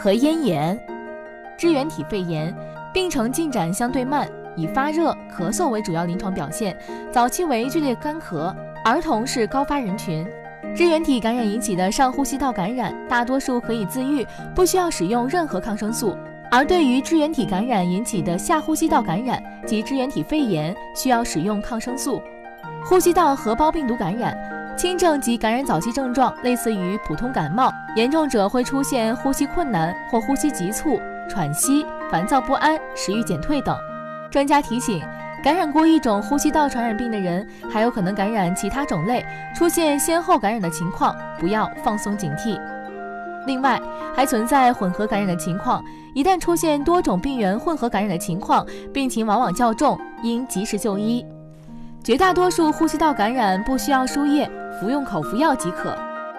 和咽炎。支原体肺炎病程进展相对慢，以发热、咳嗽为主要临床表现，早期为剧烈干咳，儿童是高发人群。支原体感染引起的上呼吸道感染，大多数可以自愈，不需要使用任何抗生素。而对于支原体感染引起的下呼吸道感染及支原体肺炎，需要使用抗生素。呼吸道合胞病毒感染，轻症及感染早期症状类似于普通感冒，严重者会出现呼吸困难或呼吸急促、喘息、烦躁不安、食欲减退等。专家提醒，感染过一种呼吸道传染病的人，还有可能感染其他种类，出现先后感染的情况，不要放松警惕。另外，还存在混合感染的情况，一旦出现多种病原混合感染的情况，病情往往较重，应及时就医。绝大多数呼吸道感染不需要输液，服用口服药即可。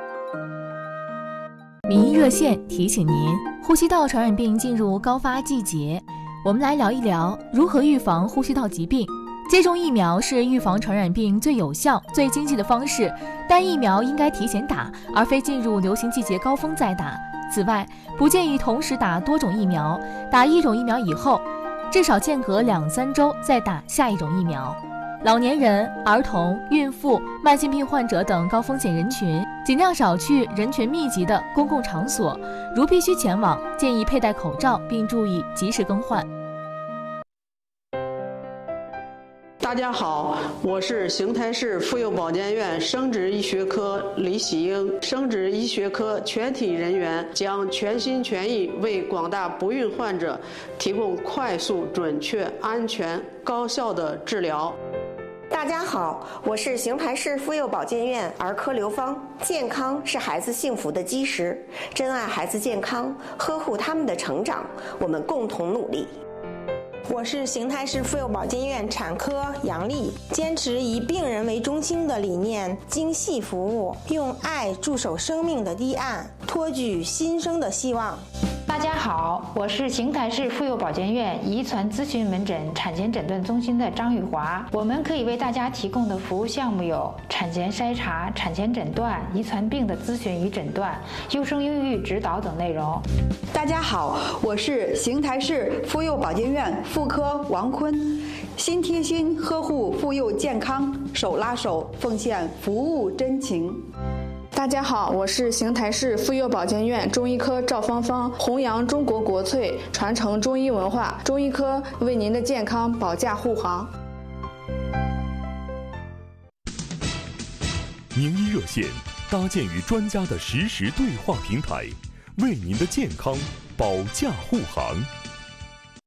民医热线提醒您，呼吸道传染病进入高发季节，我们来聊一聊如何预防呼吸道疾病。接种疫苗是预防传染病最有效、最经济的方式，但疫苗应该提前打，而非进入流行季节高峰再打。此外，不建议同时打多种疫苗，打一种疫苗以后，至少间隔2-3周再打下一种疫苗。老年人、儿童、孕妇、慢性病患者等高风险人群，尽量少去人群密集的公共场所，如必须前往，建议佩戴口罩，并注意及时更换。 大家好，我是邢台市妇幼保健院生殖医学科李喜英。生殖医学科全体人员将全心全意为广大不孕患者提供快速、准确、安全、高效的治疗。 大家好，我是邢台市妇幼保健院儿科刘芳。健康是孩子幸福的基石，珍爱孩子健康，呵护他们的成长，我们共同努力。 我是邢台市妇幼保健院产科杨丽，坚持以病人为中心的理念，精细服务，用爱驻守生命的堤岸，托举新生的希望。 大家好，我是邢台市妇幼保健院遗传咨询门诊产前诊断中心的张玉华。我们可以为大家提供的服务项目有产前筛查、产前诊断、遗传病的咨询与诊断、优生优育指导等内容。 大家好，我是邢台市妇幼保健院妇科王坤，心贴心呵护妇幼健康，手拉手奉献服务真情。 大家好，我是邢台市妇幼保健院中医科赵芳芳，弘扬中国国粹，传承中医文化，中医科为您的健康保驾护航。 名医热线搭建与专家的实时对话平台，为您的健康保驾护航。